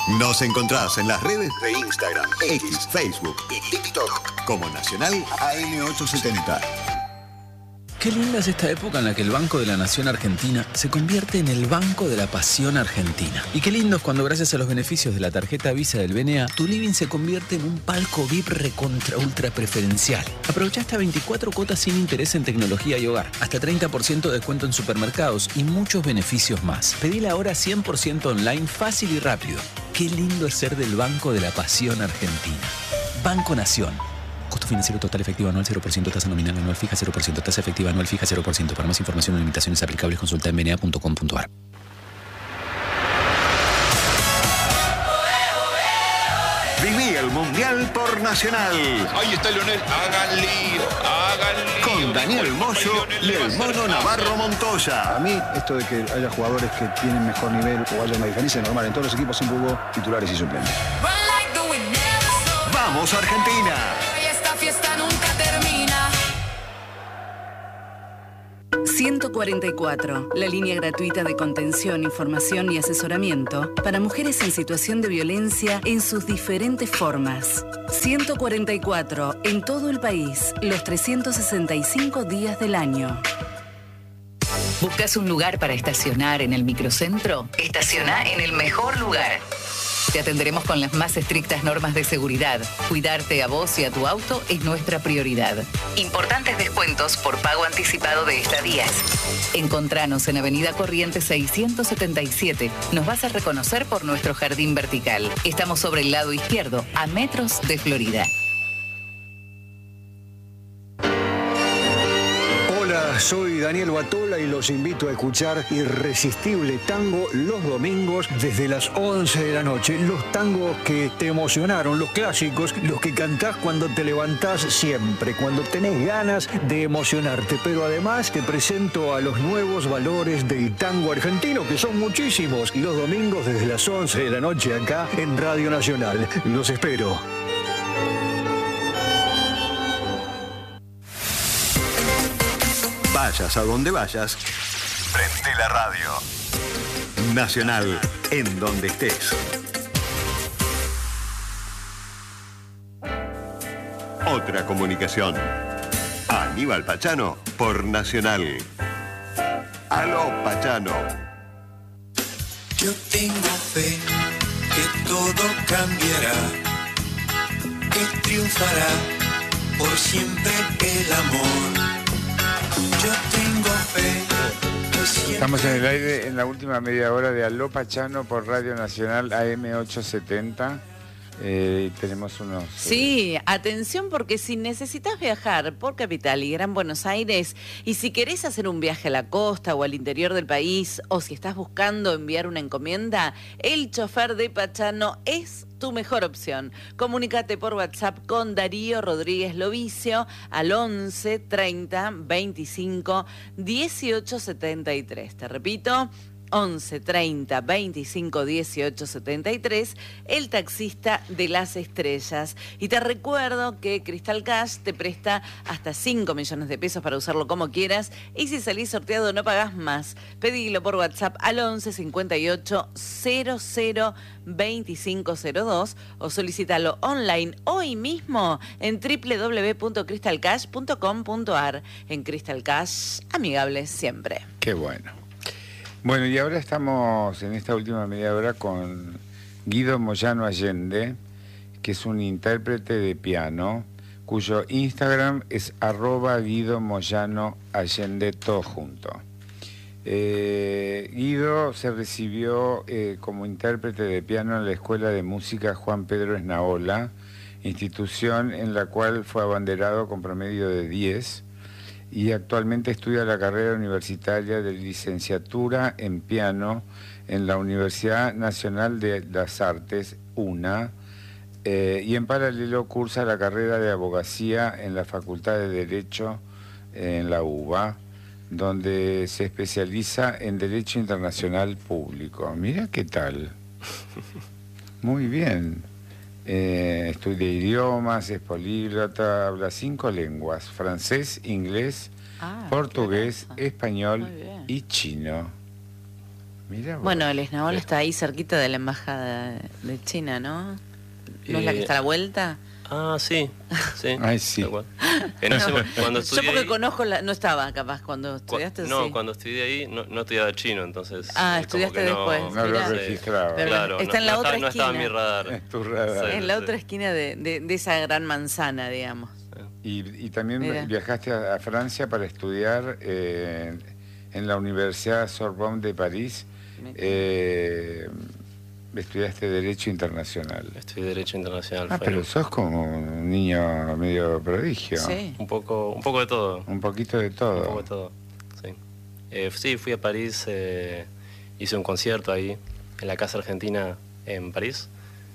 Nos encontrás en las redes de Instagram, X, Facebook y TikTok como Nacional AM870. Qué linda es esta época en la que el Banco de la Nación Argentina se convierte en el Banco de la Pasión Argentina. Y qué lindo es cuando, gracias a los beneficios de la tarjeta Visa del BNA, tu living se convierte en un palco VIP recontra ultra preferencial. Aprovecha hasta 24 cuotas sin interés en tecnología y hogar, hasta 30% de descuento en supermercados y muchos beneficios más. Pedila ahora 100% online, fácil y rápido. Qué lindo es ser del Banco de la Pasión Argentina. Banco Nación. Costo financiero total efectivo anual 0%, tasa nominal anual fija 0%, tasa efectiva anual fija 0%. Para más información o limitaciones aplicables, consulta en bna.com.ar. Viví el Mundial por Nacional. Ahí está Lionel. Hagan lío. Con Daniel Moyo y el Mono Navarro Montoya. A mí, esto de que haya jugadores que tienen mejor nivel o haya una diferencia es normal. En todos los equipos siempre hubo titulares y suplentes. ¡Vamos, Argentina! Esta fiesta nunca termina. 144, la línea gratuita de contención, información y asesoramiento para mujeres en situación de violencia en sus diferentes formas. 144, en todo el país, los 365 días del año. ¿Buscas un lugar para estacionar en el microcentro? Estaciona en el mejor lugar. Te atenderemos con las más estrictas normas de seguridad. Cuidarte a vos y a tu auto es nuestra prioridad. Importantes descuentos por pago anticipado de estadías. Encontranos en Avenida Corrientes 677. Nos vas a reconocer por nuestro jardín vertical. Estamos sobre el lado izquierdo, a metros de Florida. Hola, soy Daniel Batola y los invito a escuchar Irresistible Tango los domingos desde las 11 de la noche. Los tangos que te emocionaron, los clásicos, los que cantás cuando te levantás siempre, cuando tenés ganas de emocionarte. Pero además te presento a los nuevos valores del tango argentino, que son muchísimos. Los domingos desde las 11 de la noche acá en Radio Nacional. Los espero. Vayas a donde vayas, prende la radio. Nacional, en donde estés. Otra comunicación. Aníbal Pachano por Nacional. Aló, Pachano. Yo tengo fe que todo cambiará, que triunfará por siempre el amor. Yo tengo fe. Estamos en el aire en la última media hora de Aló Pachano por Radio Nacional AM870. Tenemos unos... Sí, atención, porque si necesitas viajar por Capital y Gran Buenos Aires, y si querés hacer un viaje a la costa o al interior del país, o si estás buscando enviar una encomienda, el chofer de Pachano es tu mejor opción. Comunícate por WhatsApp con Darío Rodríguez Lovicio al 11 30 25 18 73. Te repito, 11 30 25 18 73, el taxista de las estrellas. Y te recuerdo que Crystal Cash te presta hasta 5 millones de pesos para usarlo como quieras, y si salís sorteado no pagás más. Pedilo por WhatsApp al 11 58 00 2502 o solicítalo online hoy mismo en www.crystalcash.com.ar. En Crystal Cash, amigables siempre. Qué bueno. Bueno, y ahora estamos en esta última media hora con Guido Moyano Allende, que es un intérprete de piano, cuyo Instagram es @Guido Moyano Allende, todo junto. Guido se recibió como intérprete de piano en la Escuela de Música Juan Pedro Esnaola, institución en la cual fue abanderado con promedio de 10, y actualmente estudia la carrera universitaria de licenciatura en piano en la Universidad Nacional de las Artes, UNA, y en paralelo cursa la carrera de abogacía en la Facultad de Derecho en la UBA, donde se especializa en Derecho Internacional Público. Mira qué tal. Muy bien. Estudia idiomas, es políglota, habla 5 lenguas: francés, inglés, portugués, español y chino. Mira vos. Bueno, el Esnaola está ahí cerquita de la embajada de China, ¿no? ¿No es la que está a la vuelta? Ah, sí. Ay, sí. En ese, cuando Yo porque ahí, conozco, no estaba capaz cuando estudiaste. no, sí. cuando estudié ahí no estudiaba chino, entonces... estudiaste después. No lo registraba. Pero claro, está en la otra no esquina. estaba en mi radar. Es tu radar. En la otra esquina de esa gran manzana, digamos. Y también Mira. viajaste a Francia para estudiar en la Universidad Sorbonne de París. Estudiaste Derecho Internacional. Estudié Derecho Internacional. Pero sos como un niño medio prodigio. Sí. Un poco de todo. Un poquito de todo. Un poco de todo, sí. Sí, fui a París, hice un concierto ahí, en la Casa Argentina en París.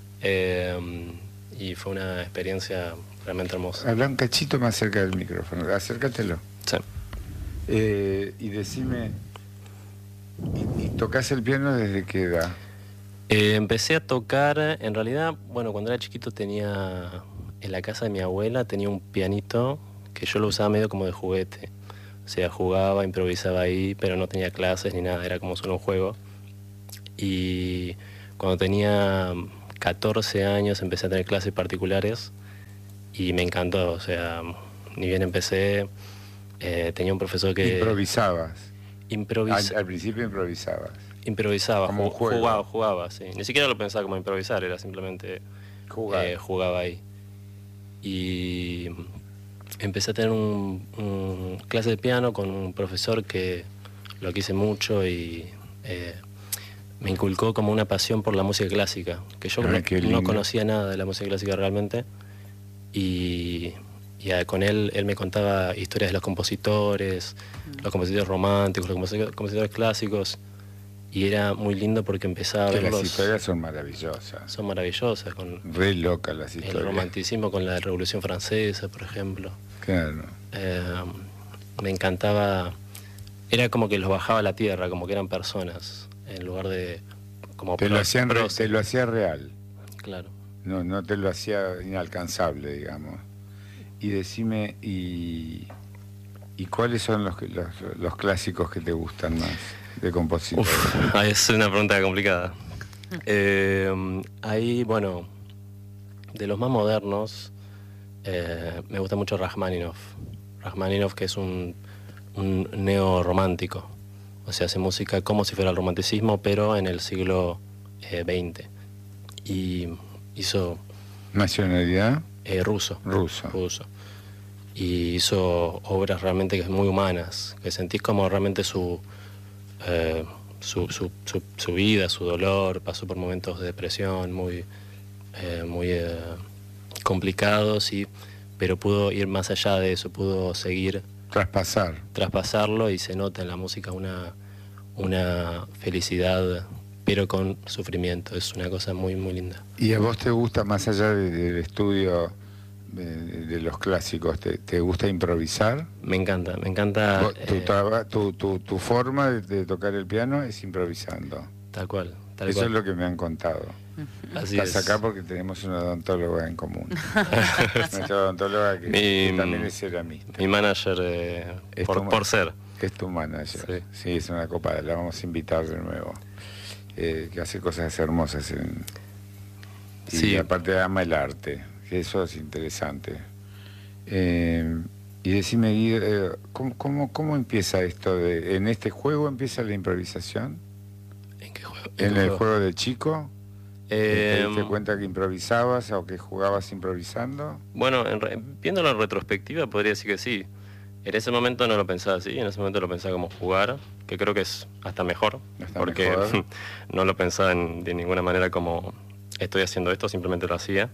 Y fue una experiencia realmente hermosa. Habla un cachito más cerca del micrófono, acércatelo. Sí. Y decime, ¿y tocás el piano desde qué edad? Empecé a tocar, en realidad, bueno, cuando era chiquito tenía, en la casa de mi abuela, tenía un pianito que yo lo usaba medio como de juguete. O sea, jugaba, improvisaba ahí, pero no tenía clases ni nada, era como solo un juego. Y cuando tenía 14 años empecé a tener clases particulares y me encantó, o sea, ni bien empecé, tenía un profesor que... ¿Improvisabas? Al principio Improvisaba, como un juego. jugaba, sí. Ni siquiera lo pensaba como improvisar, era simplemente jugaba ahí. Y empecé a tener un clase de piano con un profesor que lo quise mucho y me inculcó como una pasión por la música clásica, que yo no conocía nada de la música clásica realmente. Y con él me contaba historias de los compositores románticos, los compositores clásicos. Y era muy lindo porque empezaba a ver las historias son maravillosas. Son maravillosas. Re locas las historias. El romanticismo con la Revolución Francesa, por ejemplo. Claro. Me encantaba. Era como que los bajaba a la tierra, como que eran personas, en lugar de... como te lo hacía real. Claro. No te lo hacía inalcanzable, digamos. Y decime, ¿y cuáles son los clásicos que te gustan más de compositores? Es una pregunta complicada. Ahí, bueno, de los más modernos, me gusta mucho Rachmaninoff. Rachmaninoff, que es un neorromántico. O sea, hace música como si fuera el romanticismo, pero en el siglo XX. Y hizo... ¿Nacionalidad? Ruso. Ruso. Y hizo obras realmente muy humanas, que sentís como realmente su vida, su dolor, pasó por momentos de depresión muy complicados, pero pudo ir más allá de eso, pudo seguir... Traspasarlo, y se nota en la música una felicidad, pero con sufrimiento. Es una cosa muy, muy linda. ¿Y a vos te gusta, más allá del estudio de los clásicos, te gusta improvisar? Me encanta. Tu forma de tocar el piano es improvisando. Tal cual. Eso es lo que me han contado. Así Estás acá porque tenemos una odontóloga en común. Nuestra odontóloga que también es ceramista. Mi manager, por ser. Es tu manager. Sí, es una copada. La vamos a invitar de nuevo. Que hace cosas hermosas. Y aparte ama el arte. Que eso es interesante. Y decime, Guido, ¿cómo empieza esto? ¿En este juego empieza la improvisación? ¿En qué juego? ¿En el juego de chico? ¿Te diste cuenta que improvisabas o que jugabas improvisando? Bueno, viéndolo en retrospectiva podría decir que sí. En ese momento no lo pensaba así, en ese momento lo pensaba como jugar, que creo que es hasta mejor, porque no lo pensaba de ninguna manera como estoy haciendo esto, simplemente lo hacía.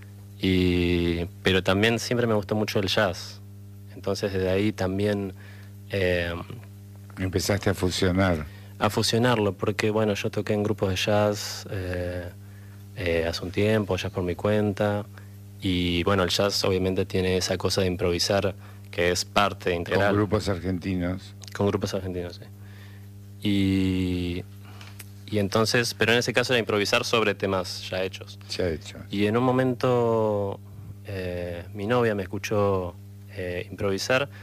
Pero también siempre me gustó mucho el jazz, entonces desde ahí también... Empezaste a fusionar. A fusionarlo, porque bueno, yo toqué en grupos de jazz hace un tiempo, jazz por mi cuenta, y bueno, el jazz obviamente tiene esa cosa de improvisar, que es parte integral. Con grupos argentinos. Con grupos argentinos, sí. Y entonces, pero en ese caso era improvisar sobre temas ya hechos. Y en un momento mi novia me escuchó improvisar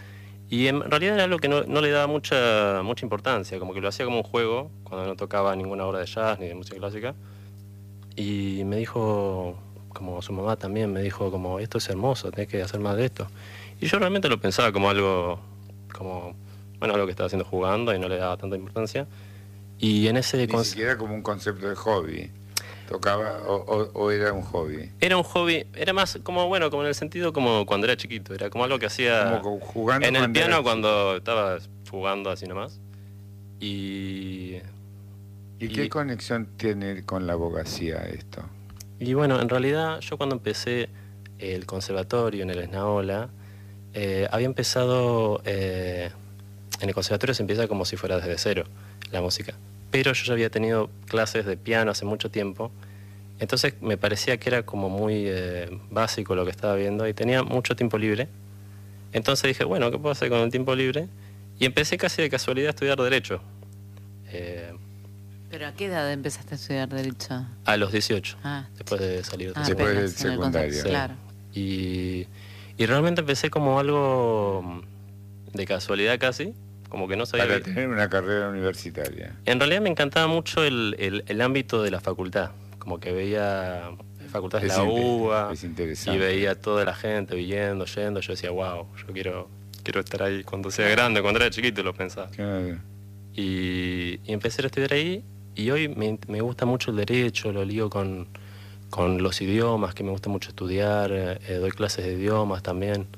Y en realidad era algo que no le daba mucha importancia, como que lo hacía como un juego, cuando no tocaba ninguna obra de jazz ni de música clásica. Y me dijo, como su mamá también, me dijo como, esto es hermoso, tenés que hacer más de esto. Y yo realmente lo pensaba como algo, algo que estaba haciendo jugando y no le daba tanta importancia. Y en ese... Ni siquiera como un concepto de hobby. ¿Tocaba o era un hobby? Era un hobby, era más como en el sentido como cuando era chiquito, era como algo que hacía como jugando en el piano cuando estaba jugando así nomás. ¿Y qué conexión tiene con la abogacía esto? Y bueno, en realidad yo cuando empecé el conservatorio en el Esnaola, había empezado, en el conservatorio se empieza como si fuera desde cero la música. Pero yo ya había tenido clases de piano hace mucho tiempo, entonces me parecía que era como muy básico lo que estaba viendo y tenía mucho tiempo libre. Entonces dije, bueno, ¿qué puedo hacer con el tiempo libre? Y empecé casi de casualidad a estudiar Derecho. ¿Pero a qué edad empezaste a estudiar Derecho? A los 18, después de salir después del secundario. Sí. Claro. Y realmente empecé como algo de casualidad casi, como que no sabía... Para tener una carrera universitaria. En realidad me encantaba mucho el ámbito de la facultad, como que veía facultades de la UBA y veía toda la gente yendo, yo decía, wow, yo quiero estar ahí cuando sea grande, cuando era chiquito lo pensaba. Claro. Y empecé a estudiar ahí y hoy me gusta mucho el derecho, lo lío con los idiomas, que me gusta mucho estudiar, doy clases de idiomas también.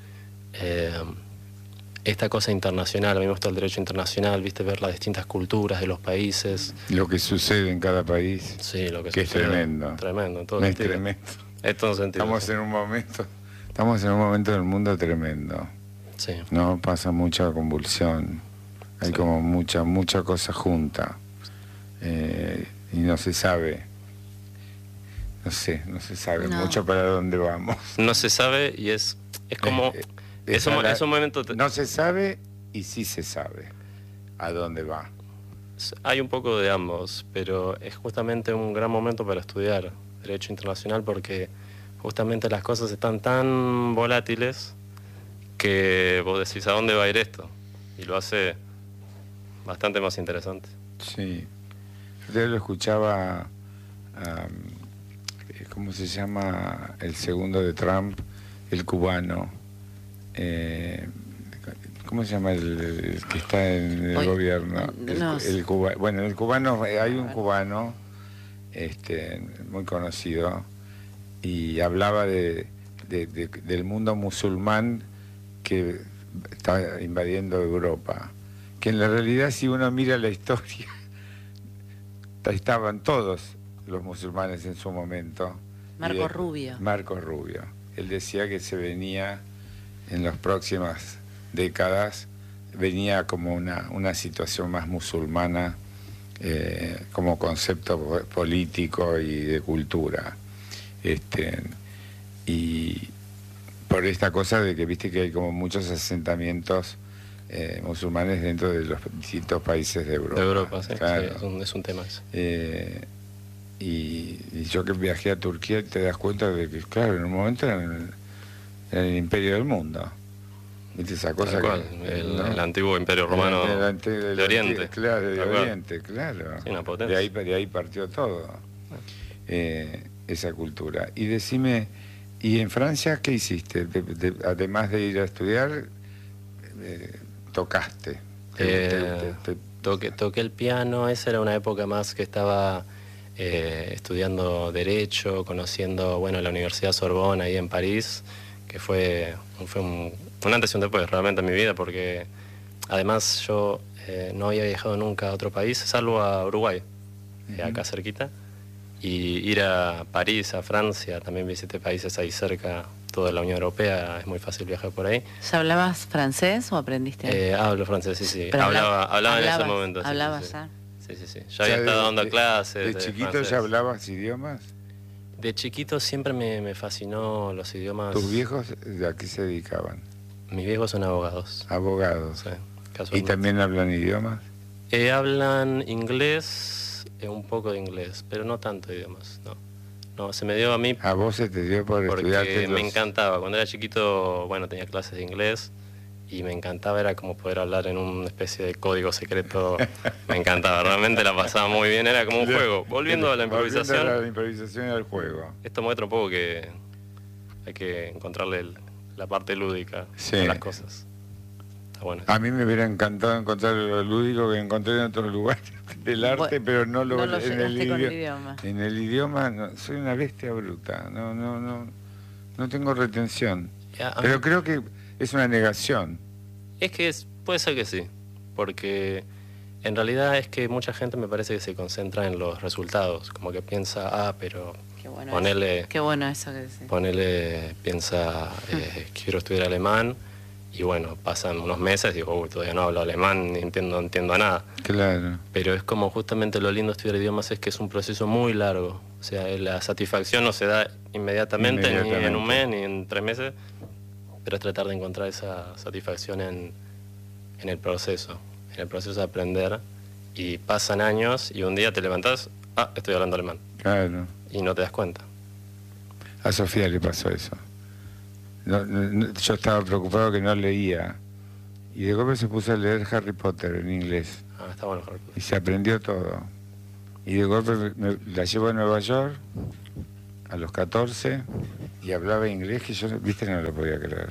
Esta cosa internacional, a mí me gusta el derecho internacional, viste, ver las distintas culturas de los países. Lo que sucede en cada país. Sí, lo que es tremendo. Tremendo, en todo es sentido. Tremendo. En todo sentido. Estamos en un momento del mundo tremendo. Sí. No pasa mucha convulsión. Hay como mucha cosa junta. Y no se sabe. No se sabe mucho para dónde vamos. No se sabe y es como... Es un momento... No se sabe y sí se sabe a dónde va. Hay un poco de ambos, pero es justamente un gran momento para estudiar Derecho Internacional porque justamente las cosas están tan volátiles que vos decís a dónde va a ir esto y lo hace bastante más interesante. Sí. Yo lo escuchaba, ¿cómo se llama? El segundo de Trump, el cubano. ¿Cómo se llama el que está en el gobierno? El cubano, hay un cubano muy conocido y hablaba del mundo musulmán que está invadiendo Europa, que en la realidad si uno mira la historia estaban todos los musulmanes en su momento. Marco Rubio. Él decía que se venía en las próximas décadas, venía como una situación más musulmana como concepto político y de cultura. Y por esta cosa de que viste que hay como muchos asentamientos musulmanes dentro de los distintos países de Europa. De Europa, sí, claro. Sí, es un tema eso. Y yo que viajé a Turquía te das cuenta de que, claro, en un momento era el imperio del mundo. ¿Viste esa cosa? El antiguo imperio romano de Oriente. Claro, de Oriente, claro. Sí, una potencia. De ahí partió todo, esa cultura. Y decime, ¿y en Francia qué hiciste? Además de ir a estudiar, tocaste. Toqué el piano, esa era una época más que estaba estudiando Derecho, conociendo la Universidad Sorbonne ahí en París, que fue un antes y un después realmente en mi vida, porque además yo no había viajado nunca a otro país, salvo a Uruguay, acá cerquita, y ir a París, a Francia, también visité países ahí cerca, toda la Unión Europea, es muy fácil viajar por ahí. ¿Ya hablabas francés o aprendiste? Hablo francés, sí. Hablaba en ese momento. ¿Hablabas ya? Sí. Ya había estado dando clases. ¿De chiquito francés. ¿Ya hablabas idiomas? De chiquito siempre me fascinó los idiomas. ¿Tus viejos a qué se dedicaban? Mis viejos son abogados. ¿Abogados? Sí, ¿Y también hablan idiomas? Hablan inglés, un poco de inglés, pero no tanto idiomas, no, se me dio a mí... ¿A vos se te dio por estudiarte? Porque me encantaba. Cuando era chiquito, tenía clases de inglés y me encantaba, era como poder hablar en una especie de código secreto. Me encantaba, realmente la pasaba muy bien, era como un juego. Volviendo a la improvisación. Volviendo a la improvisación y al juego. Esto muestra un poco que hay que encontrarle la parte lúdica a las cosas. Está bueno. A mí me hubiera encantado encontrar lo lúdico que encontré en otros lugares del arte, pero no lo en el idioma. En el idioma no, soy una bestia bruta, no tengo retención. Pero creo que es una negación. Es que puede ser que sí, porque en realidad es que mucha gente me parece que se concentra en los resultados, como que piensa, pero qué bueno ponele... Qué bueno eso que decís. Ponele, piensa, quiero estudiar alemán, y bueno, pasan unos meses y digo, todavía no hablo alemán, ni entiendo nada. Claro. Pero es como justamente lo lindo de estudiar idiomas es que es un proceso muy largo. O sea, la satisfacción no se da inmediatamente. Ni en un mes, ni en 3 meses, pero es tratar de encontrar esa satisfacción en el proceso de aprender, y pasan años y un día te levantás, estoy hablando alemán. Claro. Y no te das cuenta. A Sofía le pasó eso. Yo estaba preocupado que no leía, y de golpe se puso a leer Harry Potter en inglés. Está bueno Harry Potter. Y se aprendió todo. Y de golpe la llevo a Nueva York a los 14 y hablaba inglés que yo, no lo podía creer.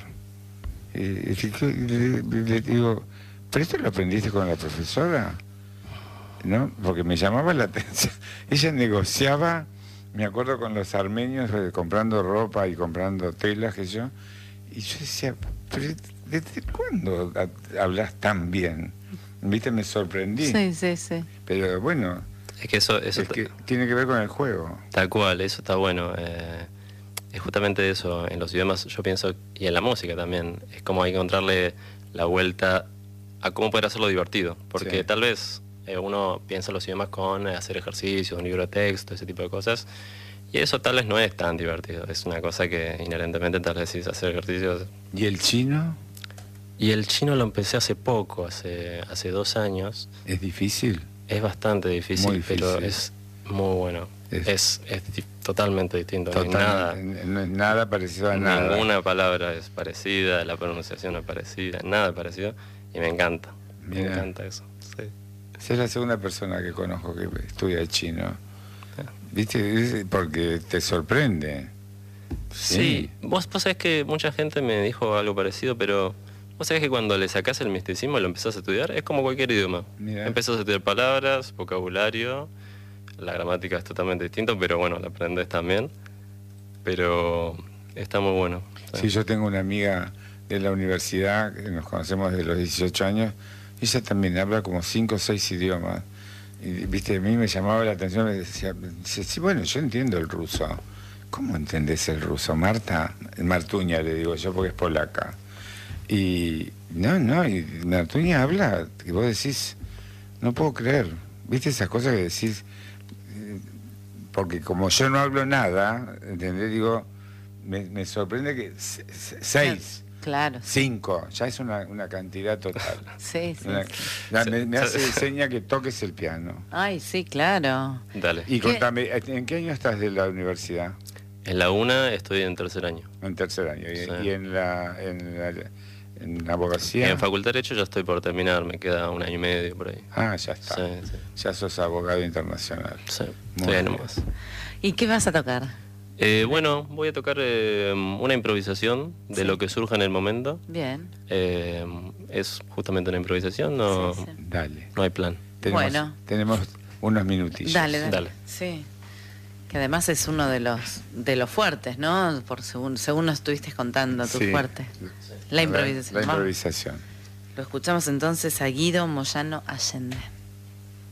Y le digo, ¿pero esto lo aprendiste con la profesora? ¿No? Porque me llamaba la atención. Ella negociaba, me acuerdo, con los armenios, comprando ropa y comprando telas, y yo decía, ¿pero desde cuándo hablas tan bien? Me sorprendí. Sí. Pero bueno, es que eso tiene que ver con el juego. Tal cual, eso está bueno. Es justamente eso, en los idiomas yo pienso, y en la música también, es como hay que encontrarle la vuelta a cómo poder hacerlo divertido, porque tal vez uno piensa los idiomas con hacer ejercicios, un libro de texto, ese tipo de cosas, y eso tal vez no es tan divertido, es una cosa que inherentemente tal vez es hacer ejercicios. ¿Y el chino? Y el chino lo empecé hace poco, hace 2 años. ¿Es difícil? Es bastante difícil, pero es muy bueno. Es totalmente distinto. No es nada parecido a nada. Ninguna palabra es parecida, la pronunciación es parecida, nada parecido. Y me encanta. Me encanta eso. Sí. Es la segunda persona que conozco que estudia chino. ¿Viste? Porque te sorprende. Sí. Vos sabés que mucha gente me dijo algo parecido, pero vos sabés que cuando le sacás el misticismo y lo empezás a estudiar, es como cualquier idioma. Empezás a estudiar palabras, vocabulario, la gramática es totalmente distinto, pero bueno, la aprendés también. Pero está muy bueno. Sí, yo tengo una amiga de la universidad, que nos conocemos desde los 18 años, y ella también habla como 5 o 6 idiomas. Y a mí me llamaba la atención, me decía, sí, bueno, yo entiendo el ruso. ¿Cómo entendés el ruso, Marta? Martuña le digo yo, porque es polaca. Y y Martuña habla, y vos decís, no puedo creer. ¿Viste esas cosas que decís? Porque como yo no hablo nada, ¿entendés? Digo, me sorprende que 6, claro, 5, ya es una cantidad total. Sí. Me hace seña que toques el piano. Ay, sí, claro. Dale. Y contame, ¿en qué año estás de la universidad? En la UNA estoy en 3er año. En 3er año. ¿Y en la abogacía? En Facultad de Derecho ya estoy por terminar, me queda 1 año y medio por ahí. Ya está. Sí. Ya sos abogado internacional. Sí, estoy ahí nomás. ¿Y qué vas a tocar? Bueno, voy a tocar una improvisación de lo que surja en el momento. Bien. Es justamente una improvisación, no, Dale. No hay plan. Tenemos unos minutillos. Dale. Sí. Que además es uno de los fuertes, ¿no? Según nos estuviste contando, tu fuerte. La improvisación. La improvisación. Lo escuchamos entonces a Guido Moyano Allende.